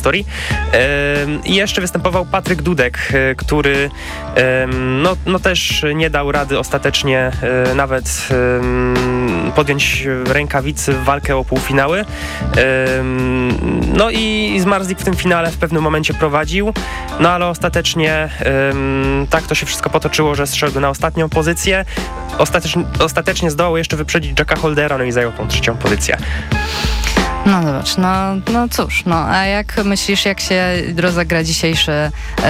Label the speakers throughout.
Speaker 1: historii. I jeszcze występował Patryk Dudek, który no też nie dał rady ostatecznie nawet podjąć rękawicy w walkę o półfinały. No i Zmarzlik w tym finale w pewnym momencie prowadził, no ale ostatecznie tak to się wszystko potoczyło, że zszedł na ostatnią pozycję. Ostatecznie zdołał jeszcze wyprzedzić Jacka Holdera, no i zajął tą trzecią pozycję.
Speaker 2: No zobacz, no cóż, a jak myślisz, jak się rozegra dzisiejszy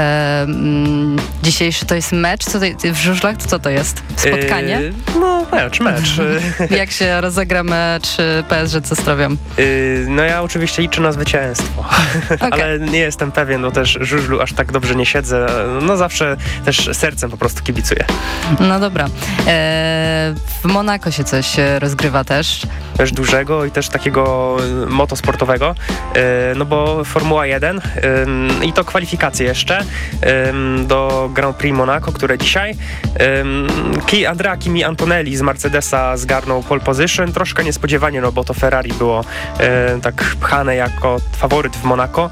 Speaker 2: to jest mecz? W żużlach co to jest? Spotkanie?
Speaker 1: No mecz.
Speaker 2: Jak się rozegra mecz PSG z Ostrowią?
Speaker 1: No ja oczywiście liczę na zwycięstwo,
Speaker 2: Okay.
Speaker 1: Ale nie jestem pewien, no też żużlu aż tak dobrze nie siedzę, no zawsze też sercem po prostu kibicuję.
Speaker 2: No dobra. W Monako się coś rozgrywa też.
Speaker 1: Też dużego i też takiego motosportowego, no bo Formuła 1 i to kwalifikacje jeszcze do Grand Prix Monaco, które dzisiaj Andrea Kimi Antonelli z Mercedesa zgarnął pole position, troszkę niespodziewanie, no bo to Ferrari było tak pchane jako faworyt w Monaco.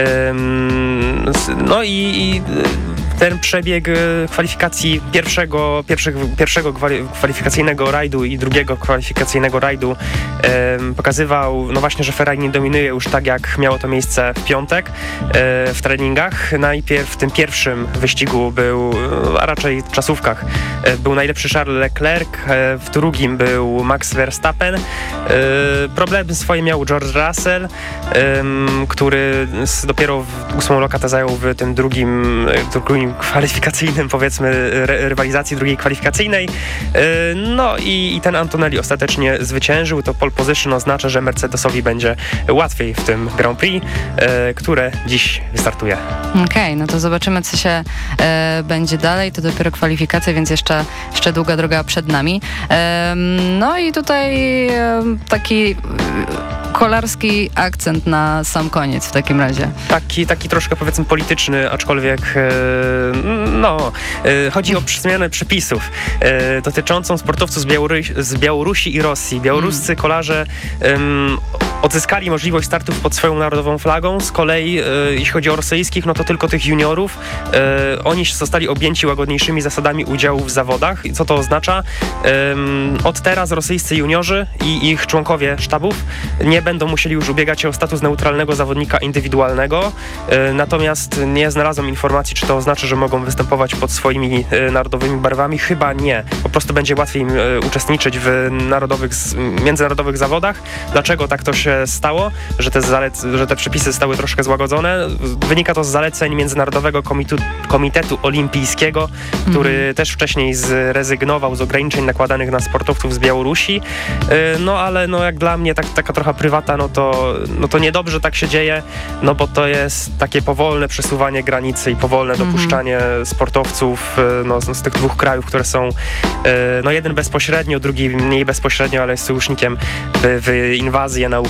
Speaker 1: No i ten przebieg kwalifikacji pierwszego kwalifikacyjnego rajdu i drugiego kwalifikacyjnego rajdu pokazywał, no właśnie, że Ferrari nie dominuje już tak, jak miało to miejsce w piątek w treningach. Najpierw w tym pierwszym wyścigu a raczej w czasówkach, był najlepszy Charles Leclerc, w drugim był Max Verstappen. Problemy swoje miał George Russell, który dopiero w 8. lokatę zajął w tym drugim kwalifikacyjnym, powiedzmy, rywalizacji drugiej kwalifikacyjnej. No i ten Antonelli ostatecznie zwyciężył. To pole position oznacza, że Mercedesowi będzie łatwiej w tym Grand Prix, które dziś wystartuje.
Speaker 2: Okej, no to zobaczymy, co się będzie dalej. To dopiero kwalifikacje, więc jeszcze długa droga przed nami. No i tutaj taki kolarski akcent na sam koniec w takim razie.
Speaker 1: Taki troszkę, powiedzmy, polityczny, aczkolwiek chodzi o zmianę przepisów dotyczącą sportowców z Białorusi i Rosji. Białoruscy kolarze odzyskali możliwość startów pod swoją narodową flagą. Z kolei jeśli chodzi o rosyjskich, no to tylko tych juniorów. Oni zostali objęci łagodniejszymi zasadami udziału w zawodach. I co to oznacza? Od teraz rosyjscy juniorzy i ich członkowie sztabów nie będą musieli już ubiegać się o status neutralnego zawodnika indywidualnego. Natomiast nie znalazłem informacji, czy to oznacza, że mogą występować pod swoimi narodowymi barwami. Chyba nie. Po prostu będzie łatwiej im uczestniczyć w międzynarodowych zawodach. Dlaczego tak to się stało? Że te przepisy zostały troszkę złagodzone? Wynika to z zaleceń Międzynarodowego Komitetu Olimpijskiego, który też wcześniej zrezygnował z ograniczeń nakładanych na sportowców z Białorusi. No ale jak dla mnie taka trochę prywata, no to niedobrze tak się dzieje, no bo to jest takie powolne przesuwanie granicy i powolne dopuszczanie sportowców z tych dwóch krajów, które są jeden bezpośrednio, drugi mniej bezpośrednio, ale jest sojusznikiem w inwazję na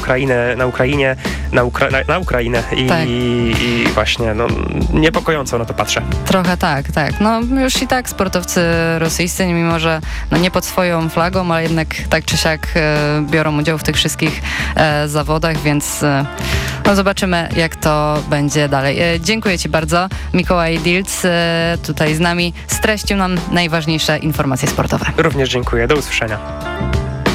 Speaker 1: Ukrainę i właśnie niepokojąco na to patrzę.
Speaker 2: Trochę tak. No już i tak sportowcy rosyjscy, mimo że nie pod swoją flagą, ale jednak tak czy siak biorą udział w tych wszystkich zawodach, więc zobaczymy, jak to będzie dalej. Dziękuję Ci bardzo. Mikołaj Dilc tutaj z nami streścił nam najważniejsze informacje sportowe.
Speaker 1: Również dziękuję. Do usłyszenia.